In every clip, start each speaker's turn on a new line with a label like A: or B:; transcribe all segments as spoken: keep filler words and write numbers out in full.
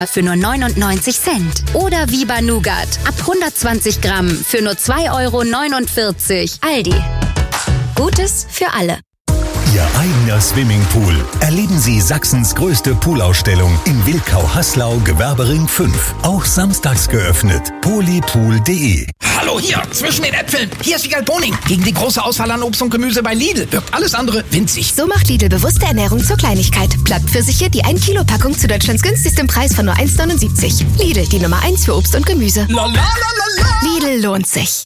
A: für nur neunundneunzig Cent. Oder Viva Nougat ab hundertzwanzig Gramm für nur zwei Euro neunundvierzig. Aldi. Gutes für alle.
B: Ihr eigener Swimmingpool. Erleben Sie Sachsens größte Poolausstellung in Wilkau-Haslau, Gewerbering fünf. Auch samstags geöffnet. polypool punkt de.
C: Hallo hier, zwischen den Äpfeln. Hier ist Wiegald Boning. Gegen die große Auswahl an Obst und Gemüse bei Lidl wirkt alles andere winzig.
D: So macht Lidl bewusste Ernährung zur Kleinigkeit. Plattpfirsiche, die ein Kilo Packung zu Deutschlands günstigstem Preis von nur eins neunundsiebzig. Lidl, die Nummer eins für Obst und Gemüse.
C: La, la, la, la, la.
D: Lidl lohnt sich.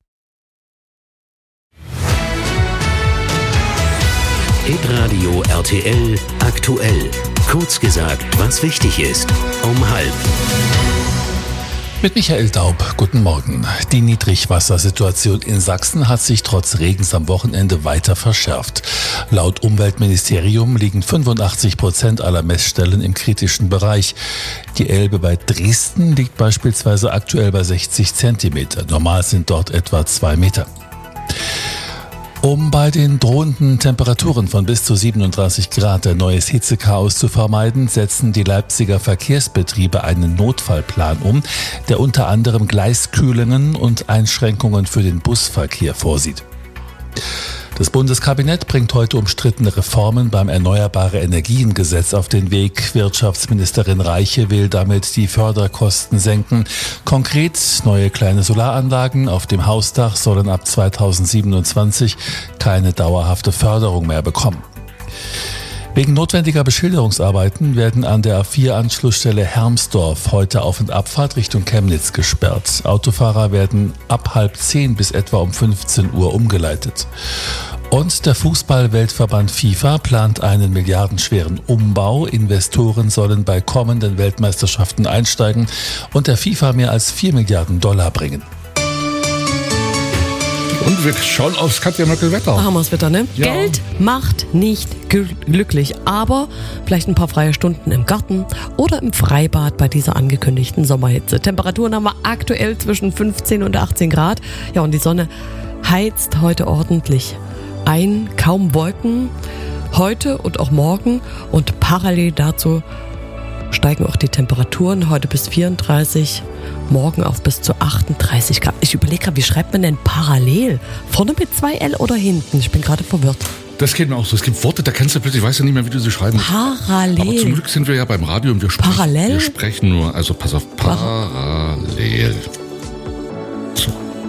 E: Hitradio R T L aktuell. Kurz gesagt, was wichtig ist. Um halb.
F: Mit Michael Daub, guten Morgen. Die Niedrigwassersituation in Sachsen hat sich trotz Regens am Wochenende weiter verschärft. Laut Umweltministerium liegen fünfundachtzig Prozent aller Messstellen im kritischen Bereich. Die Elbe bei Dresden liegt beispielsweise aktuell bei sechzig Zentimeter. Normal sind dort etwa zwei Meter. Um bei den drohenden Temperaturen von bis zu siebenunddreißig Grad ein neues Hitzechaos zu vermeiden, setzen die Leipziger Verkehrsbetriebe einen Notfallplan um, der unter anderem Gleiskühlungen und Einschränkungen für den Busverkehr vorsieht. Das Bundeskabinett bringt heute umstrittene Reformen beim Erneuerbare-Energien-Gesetz auf den Weg. Wirtschaftsministerin Reiche will damit die Förderkosten senken. Konkret, neue kleine Solaranlagen auf dem Hausdach sollen ab zweitausendsiebenundzwanzig keine dauerhafte Förderung mehr bekommen. Wegen notwendiger Beschilderungsarbeiten werden an der A vier Anschlussstelle Hermsdorf heute Auf- und Abfahrt Richtung Chemnitz gesperrt. Autofahrer werden ab halb zehn bis etwa um fünfzehn Uhr umgeleitet. Und der Fußball-Weltverband FIFA plant einen milliardenschweren Umbau. Investoren sollen bei kommenden Weltmeisterschaften einsteigen und der FIFA mehr als vier Milliarden Dollar bringen.
G: Und wir schauen aufs Katja-Möckel-Wetter.
H: Haben wir das Wetter, ne?
G: Ja.
H: Geld macht nicht gl- glücklich, aber vielleicht ein paar freie Stunden im Garten oder im Freibad bei dieser angekündigten Sommerhitze. Temperaturen haben wir aktuell zwischen fünfzehn und achtzehn Grad. Ja, und die Sonne heizt heute ordentlich ein. Kaum Wolken heute und auch morgen. Und parallel dazu steigen auch die Temperaturen heute bis vierunddreißig, morgen auf bis zu achtunddreißig Grad. Ich überlege gerade, wie schreibt man denn parallel? Vorne mit zwei L oder hinten? Ich bin gerade verwirrt.
G: Das geht mir auch so. Es gibt Worte, da kennst du plötzlich, weißt du nicht mehr, wie du sie schreiben musst.
H: Parallel.
G: Aber zum Glück sind wir ja beim Radio und wir sprechen,
H: Parallel?
G: wir sprechen nur, also pass auf, parallel. So.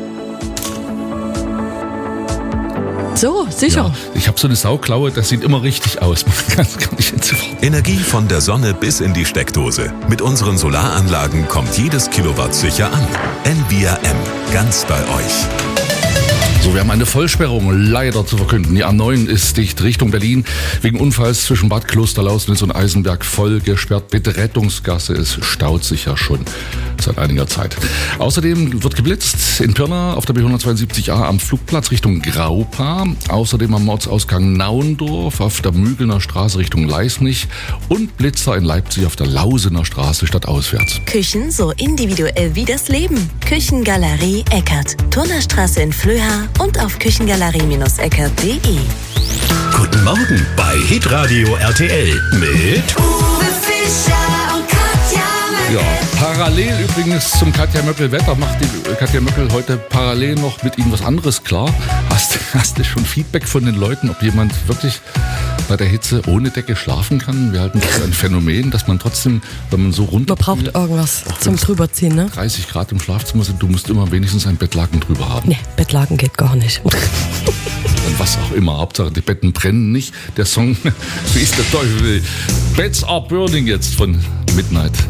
H: So, sicher.
G: Ja, ich habe so eine Sauklaue, das sieht immer richtig aus. Man kann es gar nicht entziffern.
B: Energie von der Sonne bis in die Steckdose. Mit unseren Solaranlagen kommt jedes Kilowatt sicher an. N V R M, ganz bei euch.
G: So, wir haben eine Vollsperrung leider zu verkünden. Die A neun ist dicht Richtung Berlin. Wegen Unfalls zwischen Bad Klosterlausnitz und Eisenberg voll gesperrt. Bitte Rettungsgasse, es staut sich ja schon seit einiger Zeit. Außerdem wird geblitzt in Pirna auf der B hundertzweiundsiebzig A am Flugplatz Richtung Graupa. Außerdem am Ortsausgang Nauendorf auf der Mügelner Straße Richtung Leisnig. Und Blitzer in Leipzig auf der Lausener Straße stadtauswärts.
I: Küchen so individuell wie das Leben. Küchengalerie Eckert. Turnerstraße in Flöha und auf küchengalerie eckert punkt de.
B: Guten Morgen bei Hitradio R T L mit
I: Uwe Fischer und Katja
G: Ja, parallel übrigens zum Katja-Möckel-Wetter macht die Katja Möckel heute parallel noch mit Ihnen was anderes klar. Hast, hast du schon Feedback von den Leuten, ob jemand wirklich bei der Hitze ohne Decke schlafen kann? Wir halten das für ein Phänomen, dass man trotzdem, wenn man so runter...
H: Man braucht irgendwas zum drüberziehen, ne?
G: dreißig Grad im Schlafzimmer sind, du musst immer wenigstens ein Bettlaken drüber haben.
H: Ne, Bettlaken geht gar nicht.
G: Und was auch immer, Hauptsache die Betten brennen nicht. Der Song, wie ist der Teufel will. Beds are burning jetzt von Midnight.